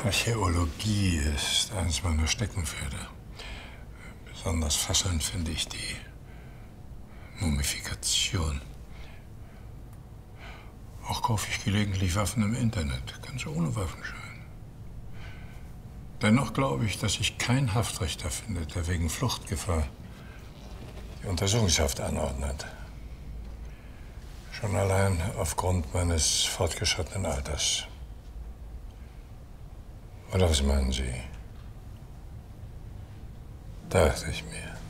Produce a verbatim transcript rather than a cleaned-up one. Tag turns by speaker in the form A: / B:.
A: Archäologie ist eines meiner Steckenpferde. Besonders fesselnd finde ich die Mumifikation. Auch kaufe ich gelegentlich Waffen im Internet, ganz ohne Waffenschein. Dennoch glaube ich, dass sich kein Haftrichter findet, der wegen Fluchtgefahr die Untersuchungshaft anordnet. Schon allein aufgrund meines fortgeschrittenen Alters. Oder was meinen Sie? Dachte ich mir.